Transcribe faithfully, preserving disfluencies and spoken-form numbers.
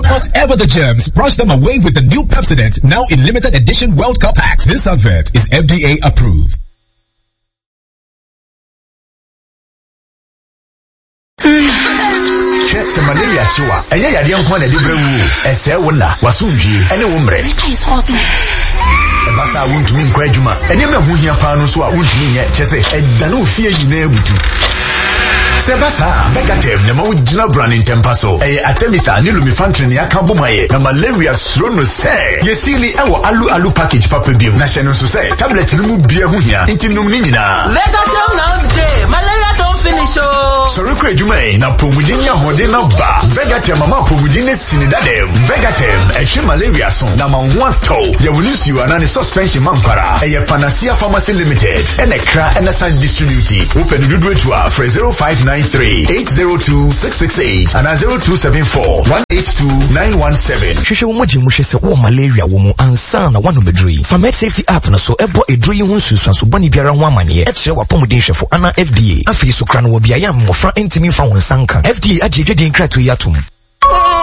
Whatever the germs, brush them away with the new Pepsodent, now in limited edition World Cup packs. This advert is F D A approved. Check some malaria chua. And yeah, the young one at the brew. Ese wona, wasunji, and a woman. Basa won't mean Quajuma. And you know who your panos who won't mean yet, Chese, and Danu fear you never do. Sebasa, Vegatem, the Mojina brand in Tempaso, a Atemita, Nilumifantrin, Yakabumae, the malaria srono say. Yesili, our alu alu package, Papa Bill, National Society, tablet remove beer here, Intimum Nina. Vegatem now, malaria don't finish. Sorry, Quajuma, na Pumudinia Hodena Ba, Vegatem, Mama Pumudine Sinidadem, Vegatem, a Chim malaria song, Nama one toe, Yavunusi, and a suspension Mampara, a Panacea Pharmacy Limited, and a cra and a sign distributed. Open the door to our zero five nine three eight zero two six six eight and zero two seven four one eight two nine one seven. Shusha umoji mushese wa malaria wumu ansana wanu bedri. Famet safety app na so ebo edri yunsu sansu bani biara wa manie. Etre wa pomudin shefo ana F D A. Afi so krano wa biaya mmofra intimi fa wonsanka. F D A ajeje din kratu yatum.